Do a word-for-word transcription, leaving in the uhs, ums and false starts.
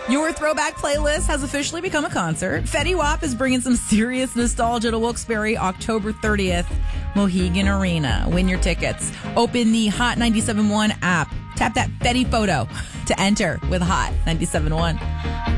Your throwback playlist has officially become a concert. Fetty Wap is bringing some serious nostalgia to Wilkes-Barre October thirtieth, Mohegan Arena. Win your tickets. Open the Hot ninety-seven point one app. Tap that Fetty photo to enter with Hot ninety-seven point one.